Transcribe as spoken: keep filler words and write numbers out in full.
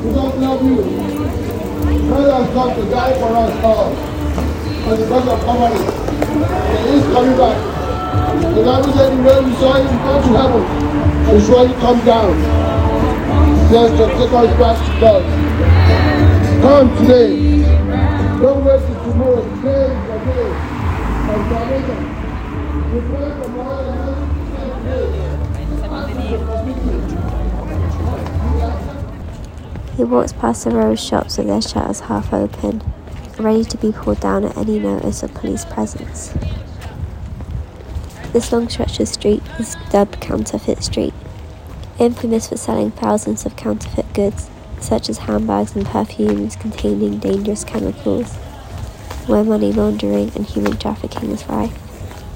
We don't love you. God has come to die for us all. And because of Calvary, He is coming back. The Bible said the way we saw Him come to heaven, and surely come down. Just to take us back to God. Come today. Don't wait till tomorrow. Today is the day of salvation. We pray from all the hands He walks past the row of shops with their shutters half open, ready to be pulled down at any notice of police presence. This long stretch of street is dubbed Counterfeit Street, infamous for selling thousands of counterfeit goods, such as handbags and perfumes containing dangerous chemicals, where money laundering and human trafficking is rife.